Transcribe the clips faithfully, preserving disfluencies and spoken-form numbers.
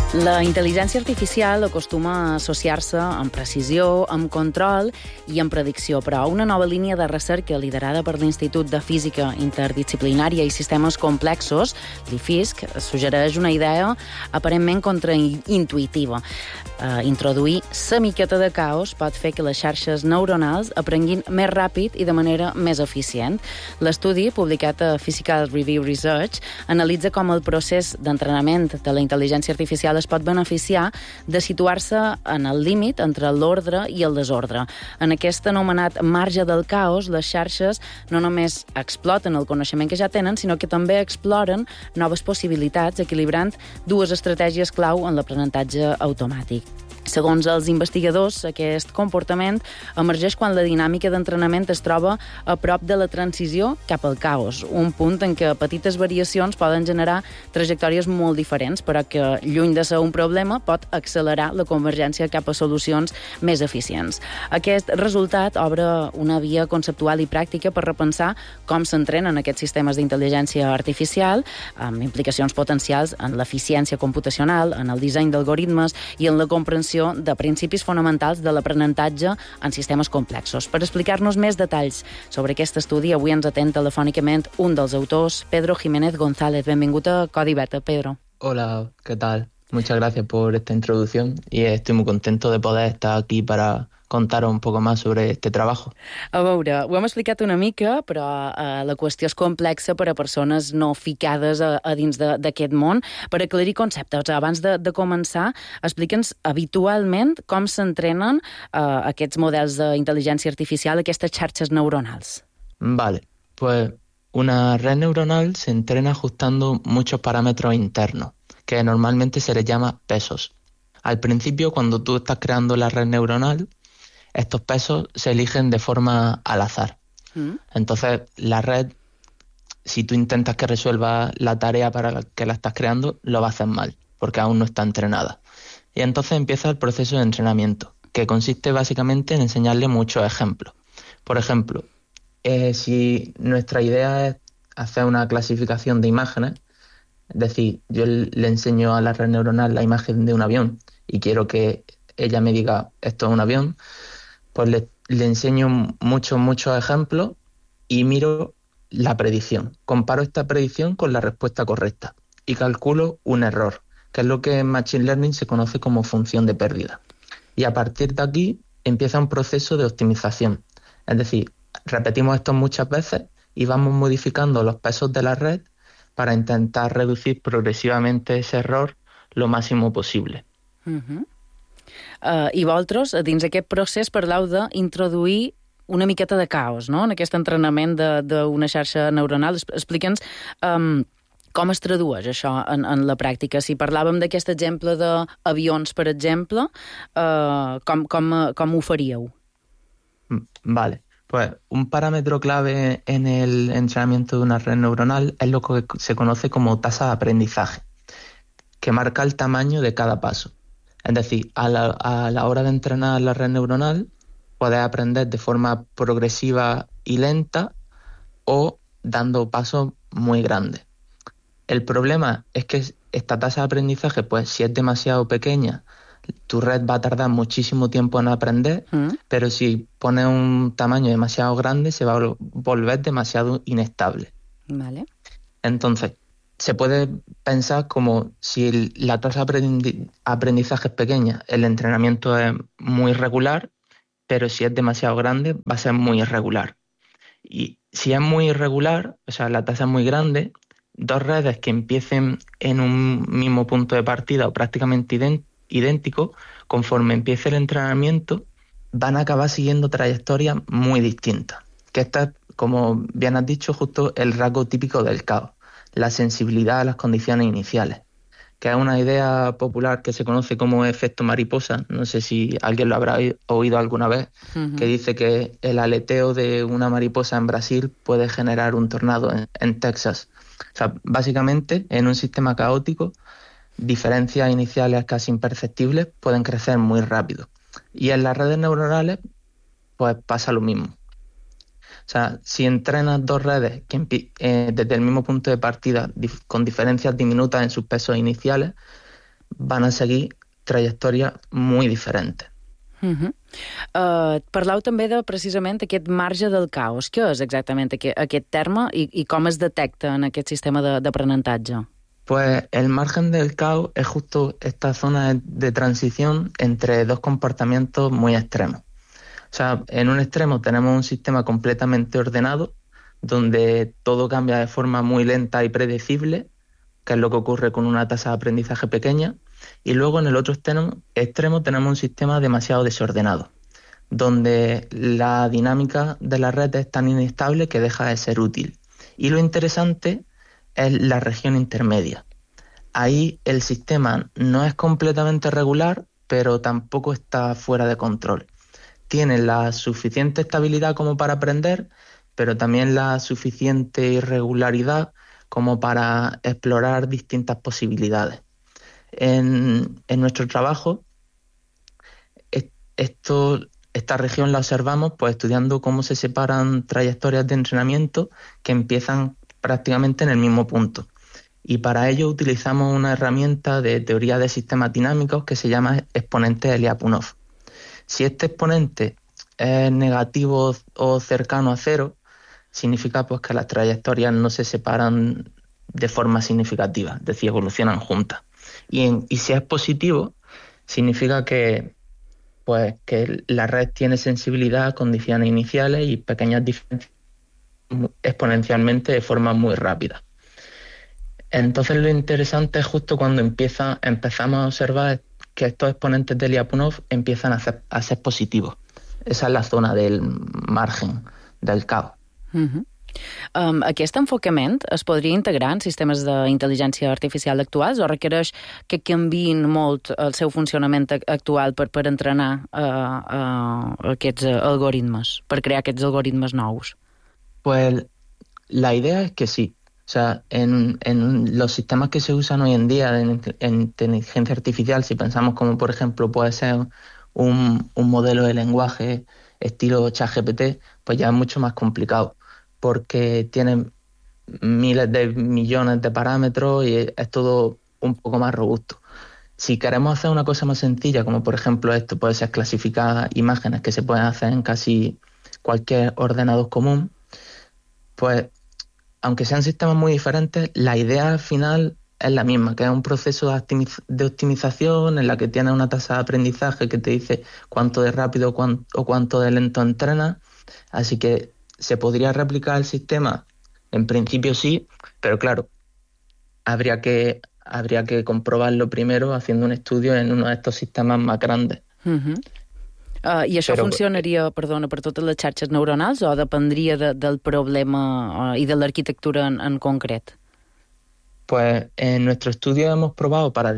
La intel·ligència artificial acostuma a associar-se amb precisió, amb control i amb predicció, però una nova línia de recerca liderada per l'Institut de Física Interdisciplinària i Sistemes Complexos, l'I F I S C, suggereix una idea aparentment contraintuitiva. Eh, introduir la miqueta de caos pot fer que les xarxes neuronals aprenguin més ràpid i de manera més eficient. L'estudi, publicat a Physical Review Research, analitza com el procés d'entrenament de la intel·ligència artificial es pot beneficiar de situar-se en el límit entre l'ordre i el desordre. En aquest anomenat marge del caos, les xarxes no només exploten el coneixement que ja tenen, sinó que també exploren noves possibilitats, equilibrant dues estratègies clau en l'aprenentatge automàtic. Segons els investigadors, aquest comportament emergeix quan la dinàmica d'entrenament es troba a prop de la transició cap al caos, un punt en què petites variacions poden generar trajectòries molt diferents, però que, lluny de ser un problema, pot accelerar la convergència cap a solucions més eficients. Aquest resultat obre una via conceptual i pràctica per repensar com s'entrenen aquests sistemes d'intel·ligència artificial, amb implicacions potencials en l'eficiència computacional, en el disseny d'algoritmes i en la comprensió de principis fonamentals de l'aprenentatge en sistemes complexos. Per explicar-nos més detalls sobre aquest estudi, avui ens atén telefònicament un dels autors, Pedro Jiménez González. Benvingut a Codi Beta, Pedro. Hola, ¿qué tal? Muchas gracias por esta introducción y estoy muy contento de poder estar aquí para contaros un poco más sobre este trabajo. A veure, ho hem explicat una mica, però eh, la qüestió és complexa per a persones no ficades a, a dins d'aquest món. Per aclarir conceptes, abans de, de començar, explica'ns habitualment com s'entrenen eh, aquests models d'intel·ligència artificial, aquestes xarxes neuronals. Vale, pues una red neuronal se entrena ajustando muchos parámetros internos, que normalmente se les llama pesos. Al principio, cuando tú estás creando la red neuronal, estos pesos se eligen de forma al azar. ¿Mm? Entonces, la red, si tú intentas que resuelva la tarea para la que la estás creando, lo va a hacer mal, porque aún no está entrenada. Y entonces empieza el proceso de entrenamiento, que consiste básicamente en enseñarle muchos ejemplos. Por ejemplo, eh, si nuestra idea es hacer una clasificación de imágenes, es decir, yo le enseño a la red neuronal la imagen de un avión y quiero que ella me diga esto es un avión, pues le, le enseño muchos, muchos ejemplos y miro la predicción. Comparo esta predicción con la respuesta correcta y calculo un error, que es lo que en Machine Learning se conoce como función de pérdida. Y a partir de aquí empieza un proceso de optimización. Es decir, repetimos esto muchas veces y vamos modificando los pesos de la red para intentar reducir progressivamente ese error lo máximo possible. Uh-huh. Uh, I vosaltres, dins aquest procés, parleu d'introduir una miqueta de caos, no?, en aquest entrenament d'una xarxa neuronal. Explica'ns um, com es tradueix això en, en la pràctica. Si parlàvem d'aquest exemple d'avions, per exemple, uh, com, com, com ho faríeu? Vale. Pues un parámetro clave en el entrenamiento de una red neuronal es lo que se conoce como tasa de aprendizaje, que marca el tamaño de cada paso. Es decir, a la, a la hora de entrenar la red neuronal, puedes aprender de forma progresiva y lenta o dando pasos muy grandes. El problema es que esta tasa de aprendizaje, pues si es demasiado pequeña, tu red va a tardar muchísimo tiempo en aprender, ¿Mm? Pero si pones un tamaño demasiado grande, se va a volver demasiado inestable. Vale. Entonces, se puede pensar como si el, la tasa de aprendizaje es pequeña, el entrenamiento es muy regular, pero si es demasiado grande, va a ser muy irregular. Y si es muy irregular, o sea, la tasa es muy grande, dos redes que empiecen en un mismo punto de partida o prácticamente idénticos, idéntico, conforme empiece el entrenamiento, van a acabar siguiendo trayectorias muy distintas. Que esta es, como bien has dicho, justo el rasgo típico del caos, la sensibilidad a las condiciones iniciales, que es una idea popular que se conoce como efecto mariposa, no sé si alguien lo habrá oído alguna vez, uh-huh. que dice que el aleteo de una mariposa en Brasil puede generar un tornado en, en Texas. O sea, básicamente, en un sistema caótico, diferencias iniciales casi imperceptibles pueden crecer muy rápido. Y en las redes neuronales, pues pasa lo mismo. O sea, si entrenas dos redes que eh, desde el mismo punto de partida, dif- con diferencias diminutas en sus pesos iniciales, van a seguir trayectorias muy diferentes. Uh-huh. Uh, parlau també de, precisament, aquest marge del caos. Què és exactament aquest, aquest terme i, i com es detecta en aquest sistema de, d'aprenentatge? Pues el margen del caos es justo esta zona de transición entre dos comportamientos muy extremos. O sea, en un extremo tenemos un sistema completamente ordenado, donde todo cambia de forma muy lenta y predecible, que es lo que ocurre con una tasa de aprendizaje pequeña, y luego en el otro extremo, extremo tenemos un sistema demasiado desordenado, donde la dinámica de la red es tan inestable que deja de ser útil. Y lo interesante es la región intermedia. Ahí el sistema no es completamente regular, pero tampoco está fuera de control. Tiene la suficiente estabilidad como para aprender, pero también la suficiente irregularidad como para explorar distintas posibilidades. En, en nuestro trabajo, esto, esta región la observamos pues estudiando cómo se separan trayectorias de entrenamiento que empiezan prácticamente en el mismo punto. Y para ello utilizamos una herramienta de teoría de sistemas dinámicos que se llama exponente de Lyapunov. Si este exponente es negativo o cercano a cero, significa pues que las trayectorias no se separan de forma significativa, es decir, evolucionan juntas. Y, en, y si es positivo, significa que, pues, que la red tiene sensibilidad a condiciones iniciales y pequeñas diferencias exponencialmente de forma muy rápida. Entonces lo interesante es justo cuando empieza, empezamos a observar que estos exponentes de Lyapunov empiezan a ser, a ser positivos. Esa es la zona del margen del caos. Uh-huh. Um, aquest enfocament es podria integrar en sistemes d'intel·ligència artificial actuals o requereix que canviïn molt el seu funcionament actual per, per entrenar uh, uh, aquests algoritmes, per crear aquests algoritmes nous? Pues la idea es que sí. O sea, en, en los sistemas que se usan hoy en día en, en inteligencia artificial, si pensamos como por ejemplo puede ser un, un modelo de lenguaje estilo ChatGPT, pues ya es mucho más complicado, porque tiene miles de millones de parámetros y es todo un poco más robusto. Si queremos hacer una cosa más sencilla, como por ejemplo esto, puede ser clasificar imágenes que se pueden hacer en casi cualquier ordenador común, pues aunque sean sistemas muy diferentes, la idea final es la misma, que es un proceso de, optimiz- de optimización en la que tienes una tasa de aprendizaje que te dice cuánto de rápido cuánto, o cuánto de lento entrenas. Así que ¿se podría replicar el sistema? En principio sí, pero claro, habría que, habría que comprobarlo primero haciendo un estudio en uno de estos sistemas más grandes. Uh-huh. Uh, I això Però, funcionaria, perdona, per totes les xarxes neuronals o dependria de, del problema uh, i de l'arquitectura en, en concret? Pues en nuestro estudio hemos probado para,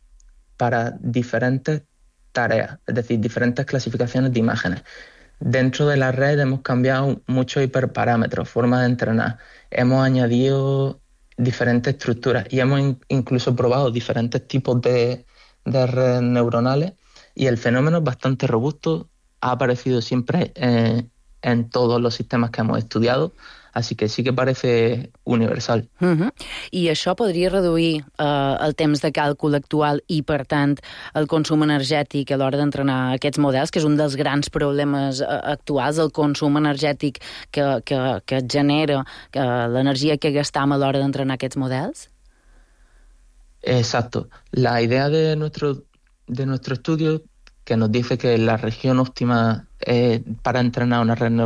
para diferentes tareas, es decir, diferentes clasificaciones de imágenes. Dentro de la red hemos cambiado muchos hiperparámetros, formas de entrenar. Hemos añadido diferentes estructuras y hemos in- incluso probado diferentes tipos de, de redes neuronales y el fenómeno es bastante robusto, ha aparecido siempre en, en todos los sistemas que hemos estudiado, así que sí que parece universal. Uh-huh. I això podria reduir uh, el temps de càlcul actual i, per tant, el consum energètic a l'hora d'entrenar aquests models, que és un dels grans problemes uh, actuals, el consum energètic que, que, que genera uh, l'energia que gastam a l'hora d'entrenar aquests models? Exacto. La idea de nuestro, de nuestro estudio, que nos dice que la región óptima eh, para entrenar una red neuronal